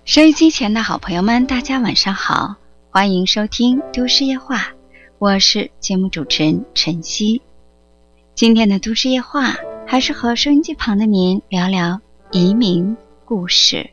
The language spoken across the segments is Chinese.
收音机前的好朋友们，大家晚上好，欢迎收听都市夜话，我是节目主持人晨曦。今天的都市夜话还是和收音机旁的您聊聊移民故事。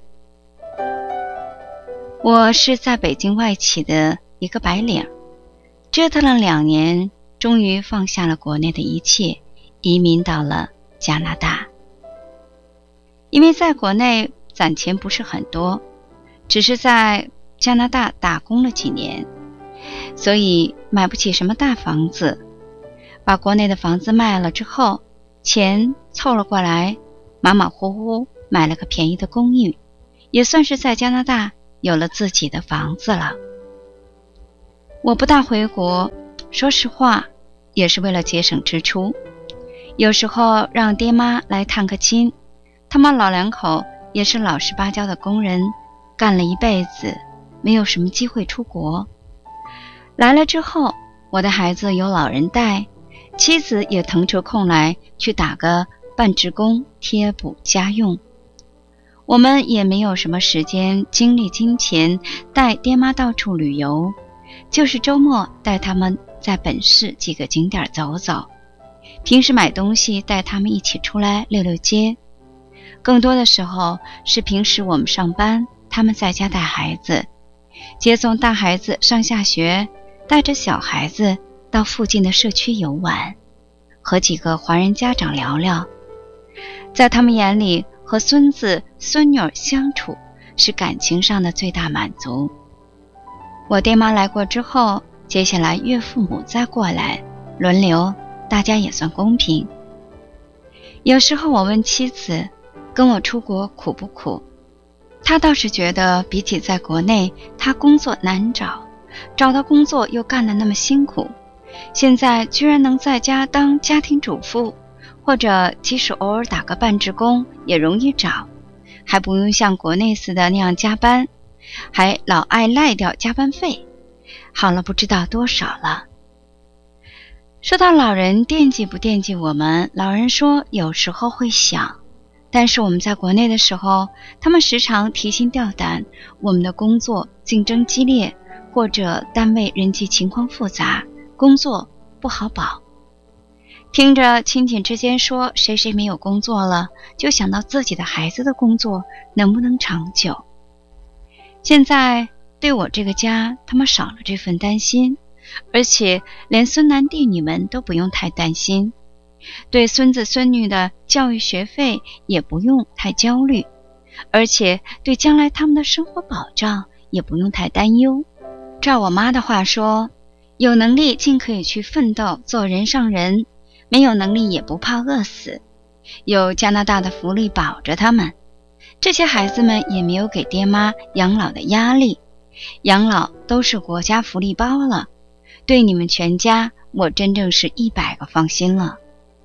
我是在北京外企的一个白领，折腾了2年，终于放下了国内的一切，移民到了加拿大。因为在国内攒钱不是很多，只是在加拿大打工了几年，所以买不起什么大房子，把国内的房子卖了之后，钱凑了过来，马马虎虎买了个便宜的公寓，也算是在加拿大有了自己的房子了。我不大回国，说实话也是为了节省支出，有时候让爹妈来探个亲，他们老两口也是老实巴交的工人，干了一辈子，没有什么机会出国。来了之后，我的孩子有老人带，妻子也腾出空来去打个半职工，贴补家用。我们也没有什么时间、精力、金钱带爹妈到处旅游，就是周末带他们在本市几个景点走走，平时买东西带他们一起出来溜溜街。更多的时候是平时我们上班，他们在家带孩子，接送大孩子上下学，带着小孩子到附近的社区游玩，和几个华人家长聊聊。在他们眼里，和孙子孙女相处是感情上的最大满足。我爹妈来过之后，接下来岳父母再过来，轮流，大家也算公平。有时候我问妻子，跟我出国苦不苦？他倒是觉得比起在国内，他工作难找，找到工作又干得那么辛苦，现在居然能在家当家庭主妇，或者即使偶尔打个半职工也容易找，还不用像国内似的那样加班，还老爱赖掉加班费，好了不知道多少了。说到老人惦记不惦记我们，老人说有时候会想，但是我们在国内的时候，他们时常提心吊胆，我们的工作竞争激烈，或者单位人际情况复杂，工作不好保。听着亲戚之间说谁谁没有工作了，就想到自己的孩子的工作能不能长久。现在对我这个家，他们少了这份担心，而且连孙男弟女们都不用太担心，对孙子孙女的教育学费也不用太焦虑，而且对将来他们的生活保障也不用太担忧。照我妈的话说，有能力尽可以去奋斗做人上人，没有能力也不怕饿死，有加拿大的福利保着他们。这些孩子们也没有给爹妈养老的压力，养老都是国家福利包了，对你们全家我真正是100个放心了。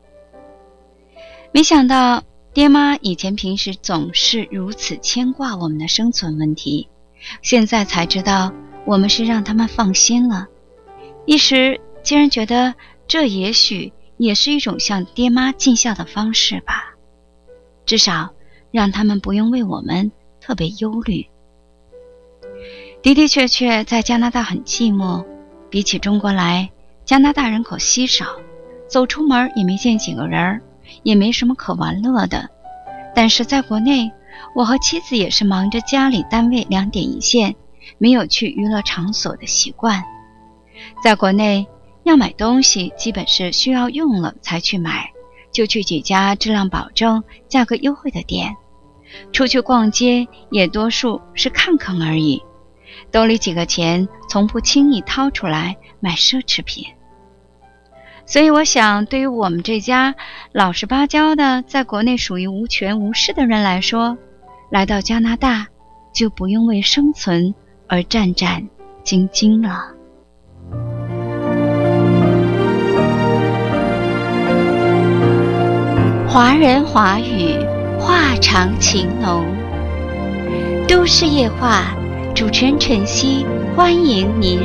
没想到爹妈以前平时总是如此牵挂我们的生存问题，现在才知道我们是让他们放心了。一时竟然觉得这也许也是一种向爹妈尽孝的方式吧，至少让他们不用为我们特别忧虑。的的确确在加拿大很寂寞，比起中国来，加拿大人口稀少，走出门也没见几个人，也没什么可玩乐的。但是在国内，我和妻子也是忙着家里单位2点一线，没有去娱乐场所的习惯。在国内要买东西基本是需要用了才去买，就去几家质量保证价格优惠的店，出去逛街也多数是看看而已，兜里几个钱从不轻易掏出来买奢侈品。所以我想，对于我们这家老实巴交的在国内属于无权无势的人来说，来到加拿大就不用为生存而战战兢兢了。华人华语，话长情浓。都市夜话，主持人晨曦，欢迎您